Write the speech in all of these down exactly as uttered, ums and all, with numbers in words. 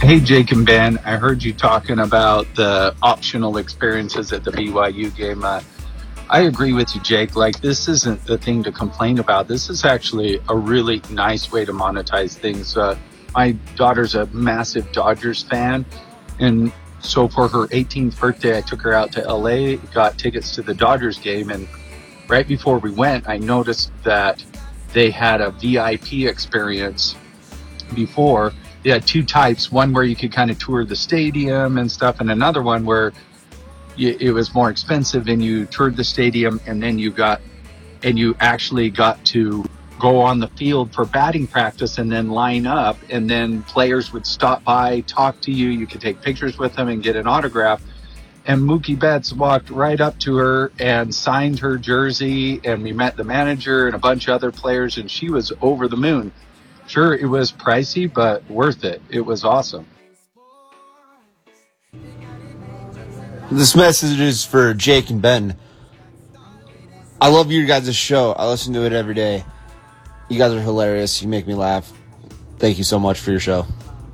Hey, Jake and Ben, I heard you talking about the optional experiences at the B Y U game. Uh, I agree with you, Jake. Like, this isn't the thing to complain about. This is actually a really nice way to monetize things. Uh, my daughter's a massive Dodgers fan, and so for her eighteenth birthday, I took her out to L A, got tickets to the Dodgers game, and right before we went, I noticed that they had a V I P experience before. They had two types, one where you could kind of tour the stadium and stuff, and another one where you, it was more expensive and you toured the stadium and then you got, and you actually got to go on the field for batting practice and then line up, and then players would stop by, talk to you, you could take pictures with them and get an autograph. And Mookie Betts walked right up to her and signed her jersey, and we met the manager and a bunch of other players, and she was over the moon. Sure, it was pricey, but worth it. It was awesome. This message is for Jake and Ben. I love your guys' show. I listen to it every day. You guys are hilarious. You make me laugh. Thank you so much for your show.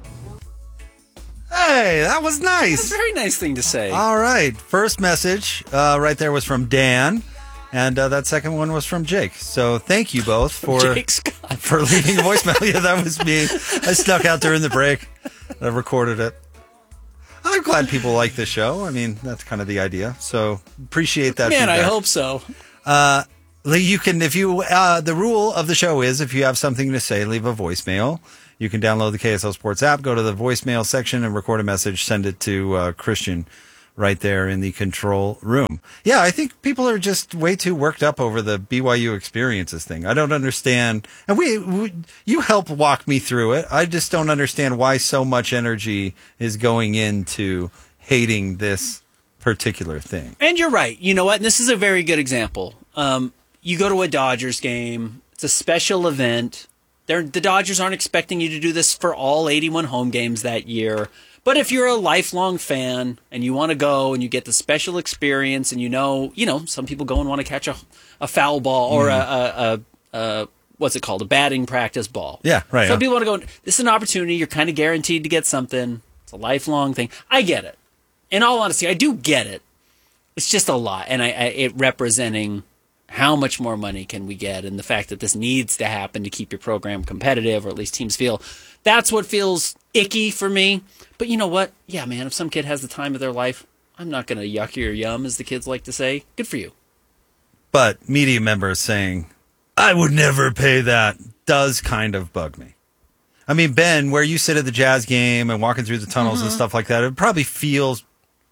Hey, that was nice. That's a very nice thing to say. All right. First message uh, right there was from Dan. And uh, that second one was from Jake. So thank you both for Jake Scott. for leaving a voicemail. Yeah, that was me. I snuck out during the break. I recorded it. I'm glad people like this show. I mean, that's kind of the idea. So appreciate that. Man, feedback. I hope so. Uh, you can, if you, uh, the rule of the show is if you have something to say, leave a voicemail. You can download the K S L Sports app, go to the voicemail section and record a message, send it to uh, Christian right there in the control room. Yeah, I think people are just way too worked up over the B Y U experiences thing. I don't understand. And we, we you help walk me through it. I just don't understand why so much energy is going into hating this particular thing. And you're right. You know what? And this is a very good example. Um, you go to a Dodgers game. It's a special event. They're, the Dodgers aren't expecting you to do this for all eighty-one home games that year. But if you're a lifelong fan and you want to go and you get the special experience and you know, you know, some people go and want to catch a, a foul ball or mm. a, a, a, what's it called? A batting practice ball. Yeah, right. Some yeah. people want to go, this is an opportunity. You're kind of guaranteed to get something. It's a lifelong thing. I get it. In all honesty, I do get it. It's just a lot. And I, I it representing how much more money can we get and the fact that this needs to happen to keep your program competitive, or at least teams feel. That's what feels icky for me. But you know what? Yeah, man, if some kid has the time of their life, I'm not going to yucky or yum, as the kids like to say. Good for you. But media members saying, I would never pay that, does kind of bug me. I mean, Ben, where you sit at the Jazz game and walking through the tunnels mm-hmm. and stuff like that, it probably feels...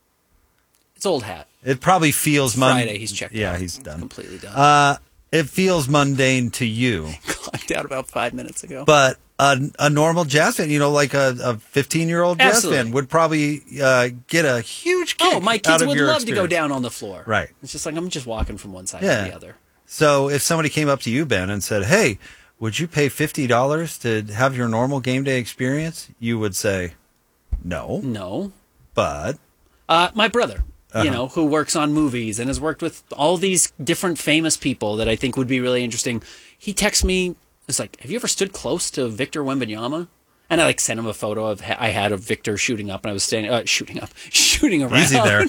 It's old hat. It probably feels... It's Friday, mon- he's checked Yeah, out. he's done. Completely done. Uh, it feels mundane to you. Clocked out about five minutes ago. But... A, a normal jazz fan, you know, like a, a fifteen-year-old jazz Absolutely. fan would probably uh, get a huge kick Oh, my out kids of would your love experience. to go down on the floor. Right. It's just like, I'm just walking from one side yeah. to the other. So if somebody came up to you, Ben, and said, hey, would you pay fifty dollars to have your normal game day experience? You would say, no. No. But? Uh, my brother, uh-huh. you know, who works on movies and has worked with all these different famous people that I think would be really interesting. He texts me, it's like, have you ever stood close to Victor Wembanyama? And I like sent him a photo of I had of Victor shooting up, and I was standing uh, shooting up, shooting around, easy there,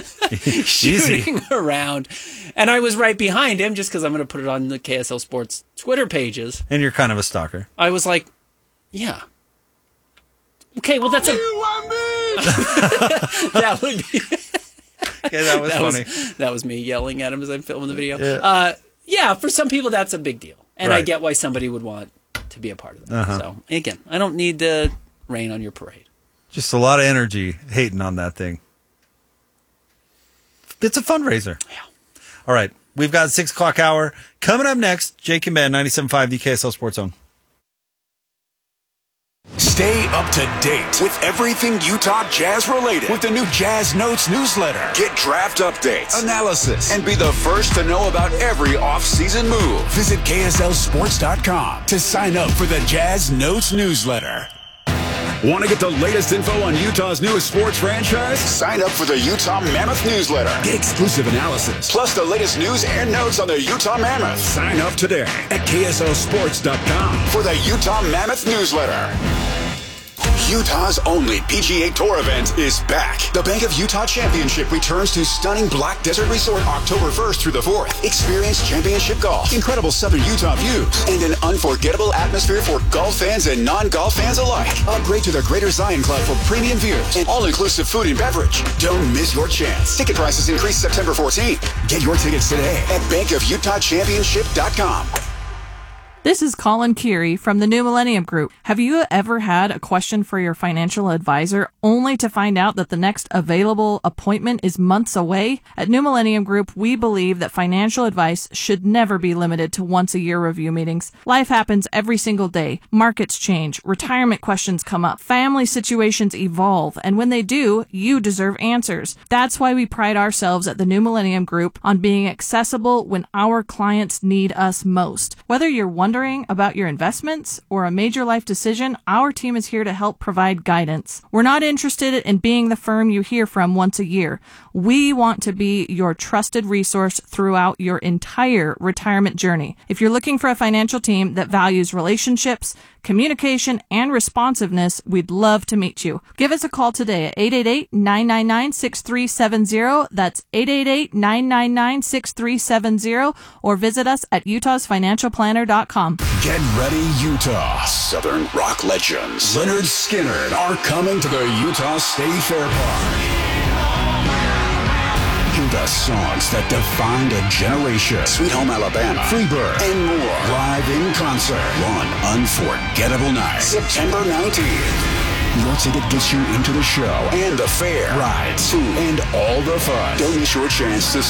shooting easy. around, and I was right behind him just because I'm going to put it on the K S L Sports Twitter pages. And you're kind of a stalker. I was like, yeah, okay, well that's a that would be okay, that was that funny. Was, that was me yelling at him as I'm filming the video. Yeah, uh, yeah for some people that's a big deal, and right. I get why somebody would want to be a part of that. Uh-huh. So again, I don't need to rain on your parade. Just a lot of energy hating on that thing. It's a fundraiser. Yeah. All right. We've got six o'clock hour coming up next. Jake and Ben, ninety-seven point five D K S L Sports Zone. Stay up to date with everything Utah Jazz related with the new Jazz Notes newsletter. Get draft updates, analysis, and be the first to know about every off-season move. Visit K S L sports dot com to sign up for the Jazz Notes newsletter. Want to get the latest info on Utah's newest sports franchise? Sign up for the Utah Mammoth newsletter. Get exclusive analysis, plus the latest news and notes on the Utah Mammoth. Sign up today at K S L sports dot com for the Utah Mammoth newsletter. Utah's only P G A Tour event is back. The Bank of Utah Championship returns to stunning Black Desert Resort October first through the fourth. Experience championship golf, incredible southern Utah views, and an unforgettable atmosphere for golf fans and non-golf fans alike. Upgrade to the Greater Zion Club for premium views and all-inclusive food and beverage. Don't miss your chance. Ticket prices increase September fourteenth. Get your tickets today at bank of utah championship dot com. This is Colin Keary from the New Millennium Group. Have you ever had a question for your financial advisor only to find out that the next available appointment is months away? At New Millennium Group, we believe that financial advice should never be limited to once-a-year review meetings. Life happens every single day. Markets change, retirement questions come up, family situations evolve, and when they do, you deserve answers. That's why we pride ourselves at the New Millennium Group on being accessible when our clients need us most. Whether you're wondering about your investments or a major life decision, our team is here to help provide guidance. We're not interested in being the firm you hear from once a year. We want to be your trusted resource throughout your entire retirement journey. If you're looking for a financial team that values relationships, communication, and responsiveness, we'd love to meet you. Give us a call today at eight eight eight, nine nine nine, six three seven zero. That's eight eight eight, nine nine nine, six three seven zero, or visit us at utahs financial planner dot com. Get ready, Utah. Southern rock legends Leonard Skinner are coming to the Utah State Fair Park. Hear the songs that defined a generation. Sweet Home Alabama, Freebird, and more. Live in concert. One unforgettable night. September nineteenth. Your ticket gets you into the show and the fair, rides, food, and all the fun. Don't miss your chance to